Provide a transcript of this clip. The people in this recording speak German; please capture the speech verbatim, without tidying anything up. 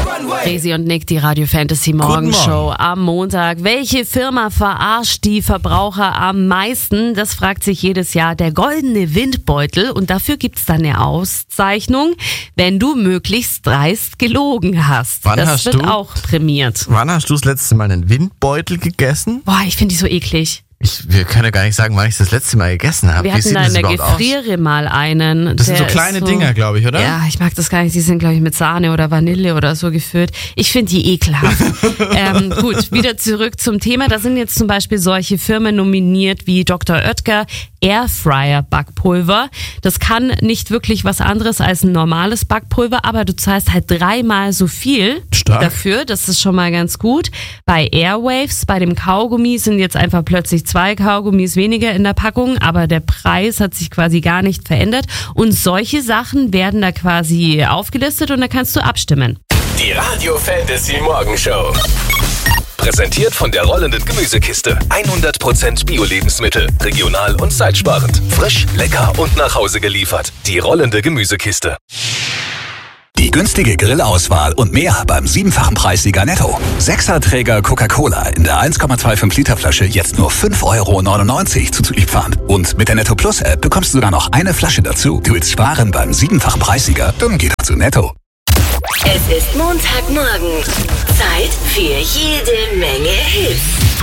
Resi und Nick, die Radio Fantasy Morgenshow am Montag. Welche Firma verarscht die Verbraucher am meisten? Das fragt sich jedes Jahr der Goldene Windbeutel. Und dafür gibt's dann eine Auszeichnung, wenn du möglichst dreist gelogen hast. Wann das hast wird du, auch prämiert. Wann hast du das letzte Mal einen Windbeutel gegessen? Boah, ich finde die so eklig. Ich, wir können ja gar nicht sagen, wann ich das letzte Mal gegessen habe. Wir Wie hatten sieht da das in der überhaupt Gefriere aus? mal einen. Das sind der so kleine ist so, Dinger, glaube ich, oder? Ja, ich mag das gar nicht. Die sind, glaube ich, mit Sahne oder Vanille oder so gefüllt. Ich finde die ekelhaft. ähm, gut, wieder zurück zum Thema. Da sind jetzt zum Beispiel solche Firmen nominiert wie Doktor Oetker Airfryer Backpulver. Das kann nicht wirklich was anderes als ein normales Backpulver, aber du zahlst halt dreimal so viel Stark. dafür. Das ist schon mal ganz gut. Bei Airwaves, bei dem Kaugummi sind jetzt einfach plötzlich zwei Kaugummis weniger in der Packung, aber der Preis hat sich quasi gar nicht verändert. Und solche Sachen werden da quasi aufgelistet und da kannst du abstimmen. Die Radio Fantasy Morgenshow. Präsentiert von der rollenden Gemüsekiste. hundert Prozent Bio-Lebensmittel, regional und zeitsparend. Frisch, lecker und nach Hause geliefert. Die rollende Gemüsekiste. Die günstige Grillauswahl und mehr beim siebenfachen Preissieger Netto. Sechserträger Coca-Cola in der eins Komma fünfundzwanzig Liter Flasche jetzt nur fünf Euro neunundneunzig zuzüglich Pfand. Und mit der Netto Plus App bekommst du sogar noch eine Flasche dazu. Du willst sparen beim siebenfachen Preissieger? Dann geh doch zu Netto. Es ist Montagmorgen. Zeit für jede Menge Hits.